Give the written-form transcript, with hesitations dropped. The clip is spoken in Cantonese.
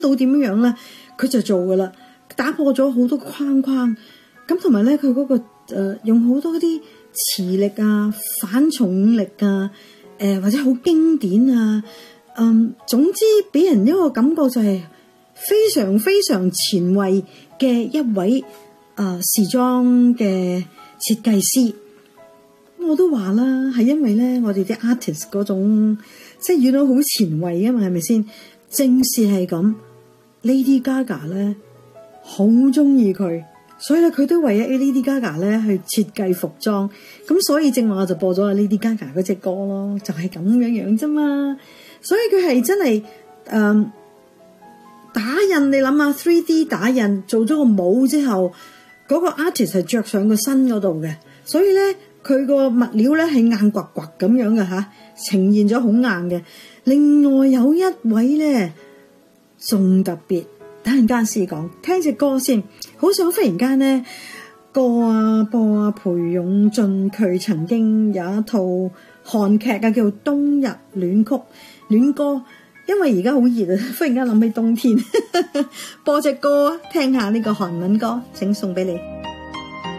到點樣咧，佢就做噶啦，打破咗好多框框。咁同埋咧，佢嗰個用好多嗰啲磁力啊、反重力啊，或者好經典啊，總之俾人一個感覺就係非常非常前衛嘅一位時裝嘅設計師。我都話啦，係因為咧我哋啲 artist 嗰種即係遇到好前衛啊嘛，係咪先？正是係咁 ，Lady Gaga 咧好中意佢，所以咧佢都為咗 Lady Gaga 咧去設計服裝。咁所以正話我就播咗 Lady Gaga 嗰隻歌咯，就係咁樣樣啫嘛。所以佢係真係打印，你諗下 3D 打印做咗個帽之後，嗰個 artist 係着上個身嗰度嘅，所以咧。佢個物料咧係硬刮刮咁樣嘅吓，呈現咗好硬嘅。另外有一位咧仲特別，等陣間先講，聽隻歌先。好想忽然間咧播啊，裴勇俊佢曾經有一套韓劇啊，叫《冬日戀曲》戀歌。因為而家好熱啊，忽然間諗起冬天，播隻歌聽下呢個韓文歌，請送俾你。